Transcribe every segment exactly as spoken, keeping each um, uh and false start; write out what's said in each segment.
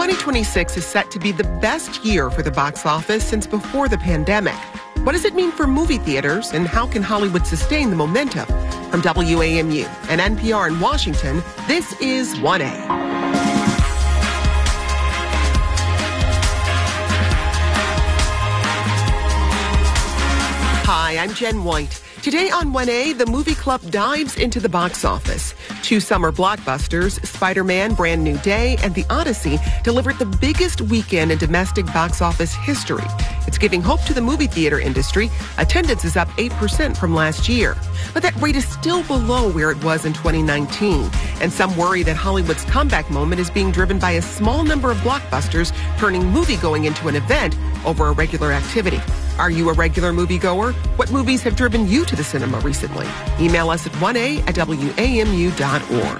twenty twenty-six is set to be the best year for the box office since before the pandemic. What does it mean for movie theaters, and how can Hollywood sustain the momentum? From W A M U and N P R in Washington, this is one A. Hi, I'm Jen White. Today on one A, the Movie Club dives into the box office. Two summer blockbusters, Spider-Man Brand New Day and The Odyssey, delivered the biggest weekend in domestic box office history. It's giving hope to the movie theater industry. Attendance is up eight percent from last year. But that rate is still below where it was in twenty nineteen. And some worry that Hollywood's comeback moment is being driven by a small number of blockbusters turning movie-going into an event over a regular activity. Are you a regular moviegoer? What movies have driven you to the cinema recently? Email us at one A at W A M U dot org.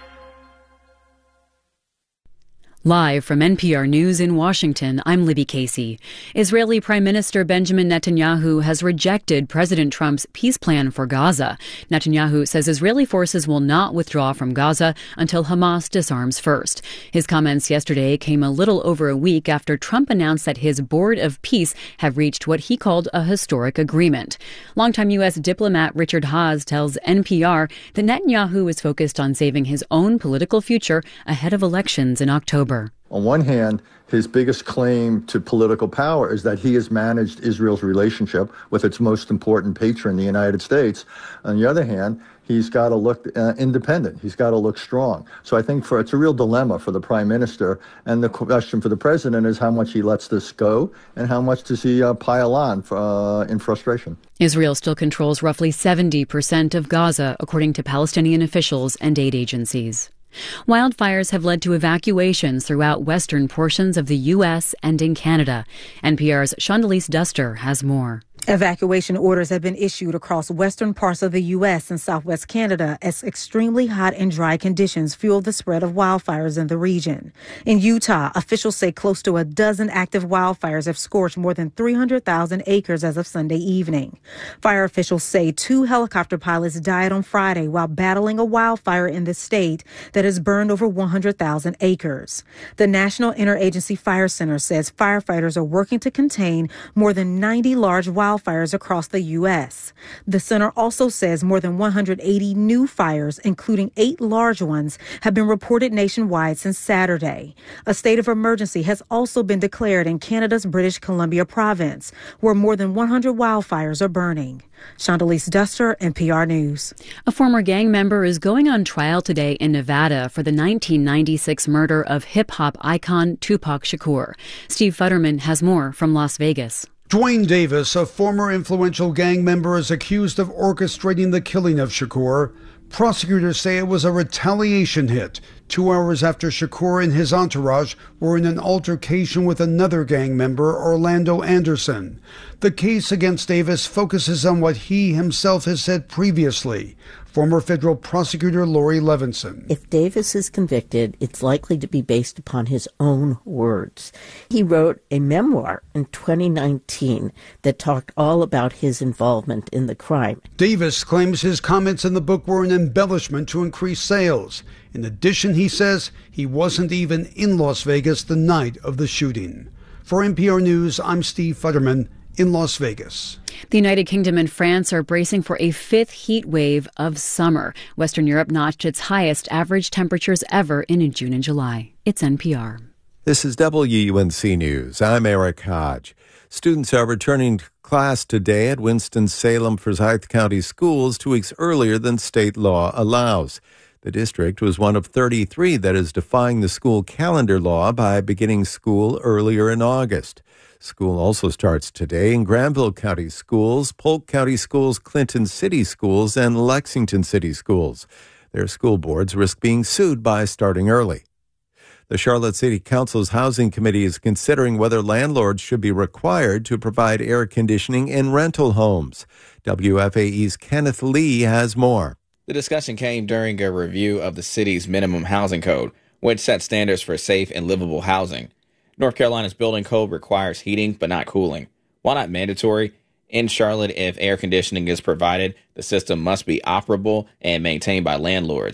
Live from N P R News in Washington, I'm Libby Casey. Israeli Prime Minister Benjamin Netanyahu has rejected President Trump's peace plan for Gaza. Netanyahu says Israeli forces will not withdraw from Gaza until Hamas disarms first. His comments yesterday came a little over a week after Trump announced that his Board of Peace have reached what he called a historic agreement. Longtime U S diplomat Richard Haass tells N P R that Netanyahu is focused on saving his own political future ahead of elections in October. On one hand, his biggest claim to political power is that he has managed Israel's relationship with its most important patron, the United States. On the other hand, he's got to look uh, independent. He's got to look strong. So I think for it's a real dilemma for the prime minister. And the question for the president is how much he lets this go and how much does he uh, pile on for, uh, in frustration. Israel still controls roughly seventy percent of Gaza, according to Palestinian officials and aid agencies. Wildfires have led to evacuations throughout western portions of the U S and in Canada. N P R's Shondelise Duster has more. Evacuation orders have been issued across western parts of the U S and southwest Canada as extremely hot and dry conditions fuel the spread of wildfires in the region. In Utah, officials say close to a dozen active wildfires have scorched more than three hundred thousand acres as of Sunday evening. Fire officials say two helicopter pilots died on Friday while battling a wildfire in the state that has burned over one hundred thousand acres. The National Interagency Fire Center says firefighters are working to contain more than ninety large wildfires Wildfires across the U S. The center also says more than one hundred eighty new fires, including eight large ones, have been reported nationwide since Saturday. A state of emergency has also been declared in Canada's British Columbia province, where more than one hundred wildfires are burning. Shondelise Duster, N P R News. A former gang member is going on trial today in Nevada for the nineteen ninety-six murder of hip-hop icon Tupac Shakur. Steve Futterman has more from Las Vegas. Dwayne Davis, a former influential gang member, is accused of orchestrating the killing of Shakur. Prosecutors say it was a retaliation hit two hours after Shakur and his entourage were in an altercation with another gang member, Orlando Anderson. The case against Davis focuses on what he himself has said previously. Former federal prosecutor Lori Levinson. If Davis is convicted, it's likely to be based upon his own words. He wrote a memoir in twenty nineteen that talked all about his involvement in the crime. Davis claims his comments in the book were an embellishment to increase sales. In addition, he says he wasn't even in Las Vegas the night of the shooting. For N P R News, I'm Steve Futterman in Las Vegas. The United Kingdom and France are bracing for a fifth heat wave of summer. Western Europe notched its highest average temperatures ever in June and July. It's N P R. This is W U N C News. I'm Eric Hodge. Students are returning to class today at Winston-Salem Forsyth County Schools two weeks earlier than state law allows. The district was one of thirty-three that is defying the school calendar law by beginning school earlier in August. School also starts today in Granville County Schools, Polk County Schools, Clinton City Schools, and Lexington City Schools. Their school boards risk being sued by starting early. The Charlotte City Council's Housing Committee is considering whether landlords should be required to provide air conditioning in rental homes. W F A E's Kenneth Lee has more. The discussion came during a review of the city's minimum housing code, which sets standards for safe and livable housing. North Carolina's building code requires heating but not cooling. While not mandatory, in Charlotte, if air conditioning is provided, the system must be operable and maintained by landlords.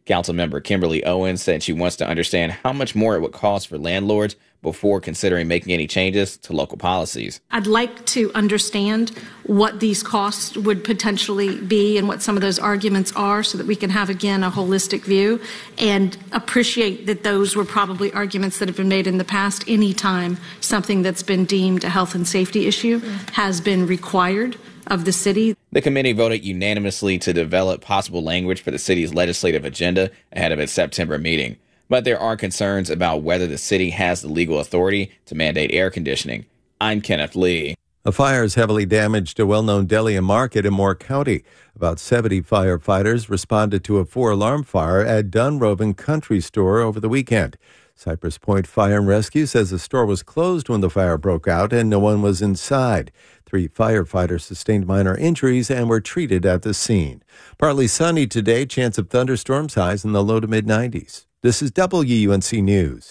Councilmember Kimberly Owens said she wants to understand how much more it would cost for landlords before considering making any changes to local policies. I'd like to understand what these costs would potentially be and what some of those arguments are so that we can have, again, a holistic view and appreciate that those were probably arguments that have been made in the past. Anytime something that's been deemed a health and safety issue has been required of the city. The committee voted unanimously to develop possible language for the city's legislative agenda ahead of its September meeting. But there are concerns about whether the city has the legal authority to mandate air conditioning. I'm Kenneth Lee. A fire has heavily damaged a well-known deli and market in Moore County. About seventy firefighters responded to a four-alarm fire at Dunrobin Country Store over the weekend. Cypress Point Fire and Rescue says the store was closed when the fire broke out and no one was inside. Three firefighters sustained minor injuries and were treated at the scene. Partly sunny today, chance of thunderstorms, highs in the low to mid nineties. This is W U N C News.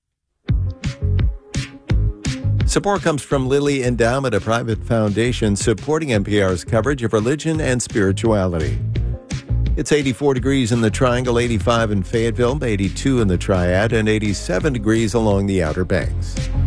Support comes from Lilly Endowment, a private foundation supporting N P R's coverage of religion and spirituality. It's eighty-four degrees in the Triangle, eighty-five in Fayetteville, eighty-two in the Triad, and eighty-seven degrees along the Outer Banks.